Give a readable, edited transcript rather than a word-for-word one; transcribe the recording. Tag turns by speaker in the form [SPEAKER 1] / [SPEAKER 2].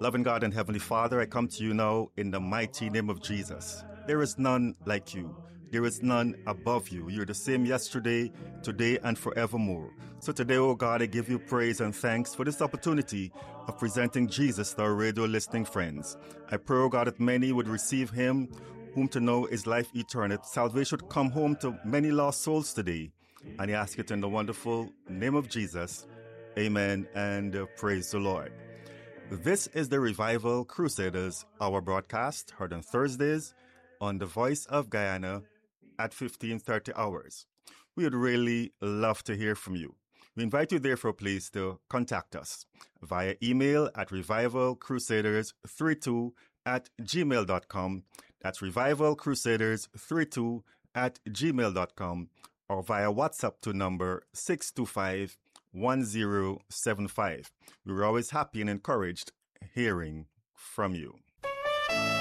[SPEAKER 1] Loving God and Heavenly Father, I come to you now in the mighty name of Jesus. There is none like you. There is none above you. You're the same yesterday, today, and forevermore. So today, oh God, I give you praise and thanks for this opportunity of presenting Jesus to our radio listening friends. I pray, oh God, that many would receive him, whom to know is life eternal. Salvation would come home to many lost souls today. And I ask it in the wonderful name of Jesus. Amen and praise the Lord. This is the Revival Crusaders, our broadcast, heard on Thursdays on the Voice of Guyana at 15:30 hours. We would really love to hear from you. We invite you therefore please to contact us via email at revivalcrusaders32@gmail.com. That's revivalcrusaders32@gmail.com, or via WhatsApp to number 625-1075. We were always happy and encouraged hearing from you.